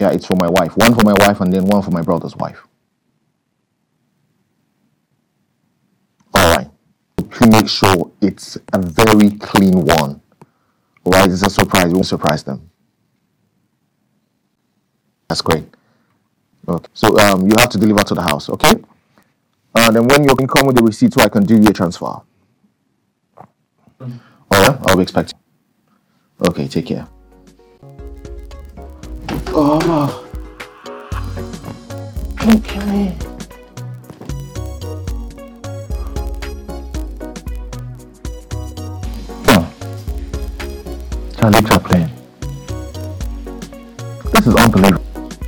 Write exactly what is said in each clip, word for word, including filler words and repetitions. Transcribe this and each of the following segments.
Yeah, it's for my wife. One for my wife and then one for my brother's wife. All right. Please make sure it's a very clean one. All right, it's a surprise. We won't surprise them. That's great. Okay. So um, you have to deliver to the house, okay? Uh, then when you can come with the receipt so I can do your transfer. All right, I'll be expecting. Okay, take care. Oh, okay. Huh. Charlie Chaplin. This is unbelievable.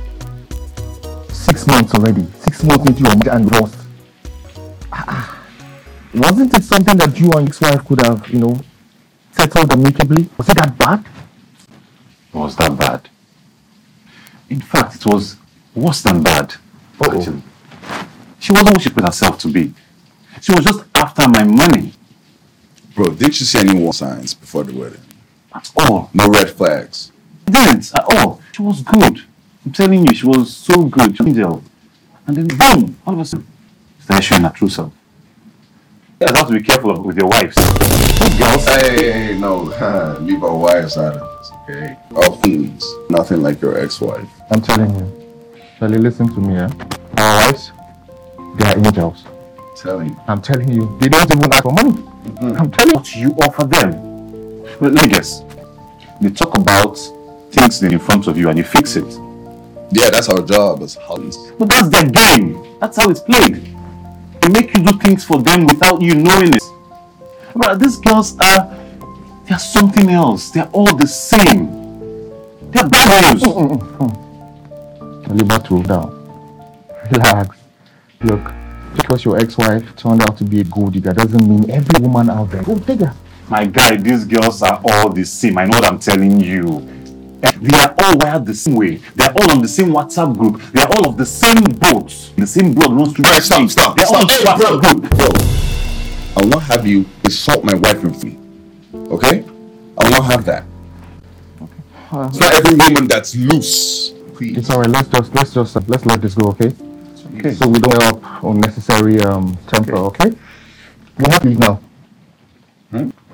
Six months already. Six months into your and divorce. Ah, wasn't it something that you and his wife could have, you know, settled amicably? Was it that bad? It was that bad. In fact, it was worse than bad. Uh-oh. Actually. She wasn't what she put herself to be. She was just after my money. Bro, didn't you see any warning signs before the wedding? At all. No red flags? I didn't. At all. She was good. I'm telling you, she was so good. She was an angel. And then boom! All of a sudden, started showing her true self. Yeah, you have to be careful with your wives. Those girls. Hey, hey, hey, no. Leave our wives out of this, okay? Our feelings. Nothing like your ex-wife. I'm telling you. Charlie, listen to me, eh? Our wives, they are angels. I'm telling you. I'm telling you. They don't even ask for money. Mm-hmm. I'm telling you. What you offer them. Well, let me guess. They talk about things in front of you and you fix it. Yeah, that's our job as husbands. But that's their game. That's how it's played. They make you do things for them without you knowing it. But these girls are, they're something else. They're all the same. They're bad news. Charlie, cool down. Relax. Look, because your ex-wife turned out to be a gold digger doesn't mean every woman out there gold digger. My guy, these girls are all the same. I know what I'm telling you. They are all wired the same way. They are all on the same WhatsApp group. They are all of the same boat. The same blood runs through Right, stop, stop, They're stop. all Hey, WhatsApp bro, group. bro. I will not have you insult my wife in front of me. Okay? I will not have that. Okay. Uh, it's not every woman that's loose. Please. It's alright. Let's just let's just uh, let's let this go, okay? Okay. So we don't have unnecessary um temper, okay? We have to leave now. Hmm?